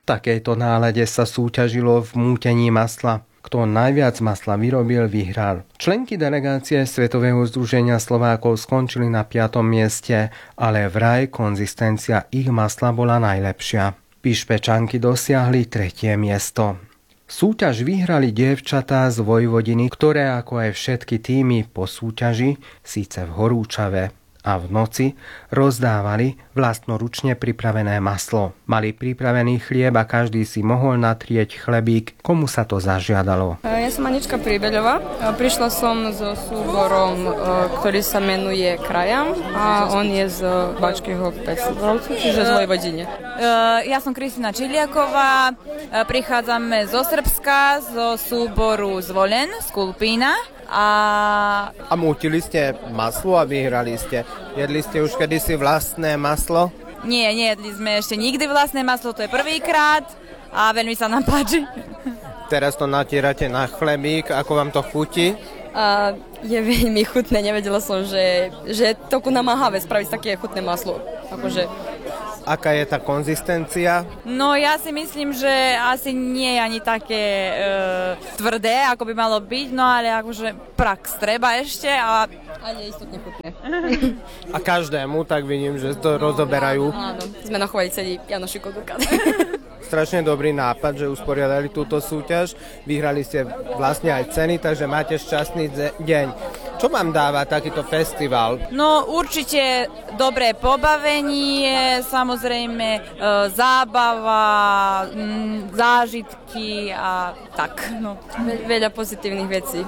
V takejto nálade sa súťažilo v mútení masla. Kto najviac masla vyrobil, vyhral. Členky delegácie Svetového združenia Slovákov skončili na 5. mieste, ale vraj konzistencia ich masla bola najlepšia. Pišpečanky dosiahli 3. miesto. Súťaž vyhrali dievčatá z Vojvodiny, ktoré ako aj všetky týmy po súťaži, síce v horúčave a v noci, rozdávali vlastnoručne pripravené maslo. Mali pripravený chlieb a každý si mohol natrieť chlebík, komu sa to zažiadalo. Ja som Anička Príbeľová. Prišla som so súborom, ktorý sa menuje Krajam a on je z Bačkého festivalu, čiže z Vojvodine. Ja som Kristina Čiliaková, prichádzame zo Srbska, zo súboru Zvolen, z Kulpína. A mútili ste maslo a vyhrali ste. Jedli ste už kedysi vlastné maslo? Nie, nejedli sme ešte nikdy vlastné maslo, to je prvýkrát a veľmi sa nám páči. Teraz to natierate na chlebík, ako vám to chutí? Je veľmi chutné, nevedela som, že to namáhavé spraviť také chutné maslo. Aká je tá konzistencia? No ja si myslím, že asi nie je ani také tvrdé, ako by malo byť, no ale akože prax treba ešte a je istotne chutné. A každému, tak vidím, že to rozoberajú. Áno, sme nachovali celý Janošikov Dukát. Strašne dobrý nápad, že usporiadali túto súťaž. Vyhrali ste vlastne aj ceny, takže máte šťastný deň. Čo vám dáva takýto festival? No určite dobré pobavenie, samozrejme zábava, zážitky a tak. No. Veľa pozitívnych vecí.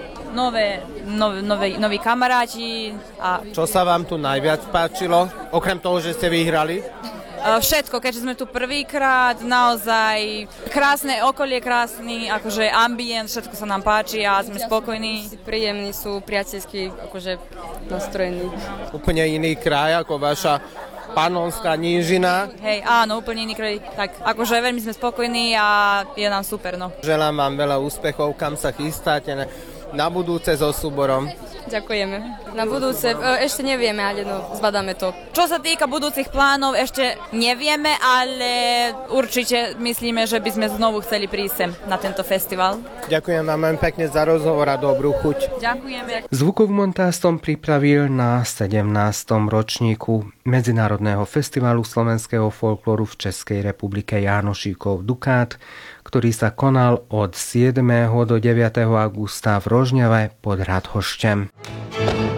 Noví kamaráti. Čo sa vám tu najviac páčilo, okrem toho, že ste vyhrali? Všetko, keďže sme tu prvýkrát, naozaj krásne okolie, krásny ambient, všetko sa nám páči a sme spokojní. Príjemní sú, priateľskí, nastrojení. Úplne iný kraj ako vaša Panonská nížina. Hej, áno, úplne iný kraj. Tak, veľmi sme spokojní a je nám super, no. Želám vám veľa úspechov, kam sa chystáte na budúce so súborom. Ďakujeme. Na budúce ešte nevieme, ale zbadáme to. Čo sa týka budúcich plánov, ešte nevieme, ale určite myslíme, že by sme znovu chceli prísť sem na tento festival. Ďakujem vám pekne za rozhovor a dobrú chuť. Ďakujeme. Zvukov montáž som pripravil na 17. ročníku Medzinárodného festivalu slovenského folklóru v Českej republike Jánošíkov Dukát, ktorý sa konal od 7. do 9. augusta v Rožňave pod Radhošťem.